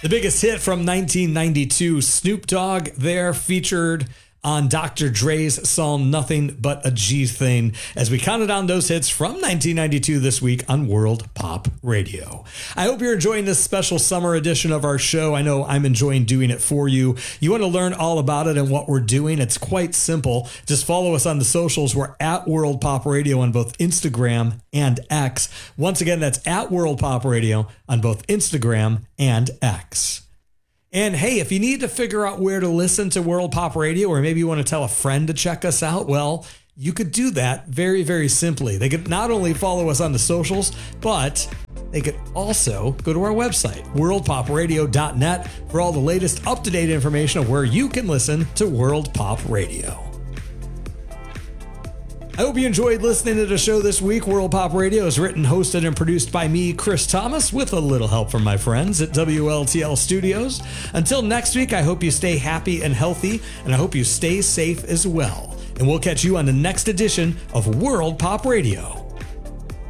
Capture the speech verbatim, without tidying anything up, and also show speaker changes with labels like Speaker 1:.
Speaker 1: The biggest hit from nineteen ninety-two, Snoop Dogg there featured on Doctor Dre's song Nothing But a G Thing, as we counted down those hits from nineteen ninety-two this week on World Pop Radio. I hope you're enjoying this special summer edition of our show. I know I'm enjoying doing it for you. You want to learn all about it and what we're doing? It's quite simple. Just follow us on the socials. We're at World Pop Radio on both Instagram and X. Once again, that's at World Pop Radio on both Instagram and X. And hey, if you need to figure out where to listen to World Pop Radio, or maybe you want to tell a friend to check us out, well, you could do that very, very simply. They could not only follow us on the socials, but they could also go to our website, world pop radio dot net, for all the latest up-to-date information of where you can listen to World Pop Radio. I hope you enjoyed listening to the show this week. World Pop Radio is written, hosted, and produced by me, Chris Thomas, with a little help from my friends at W L T L Studios. Until next week, I hope you stay happy and healthy, and I hope you stay safe as well. And we'll catch you on the next edition of World Pop Radio.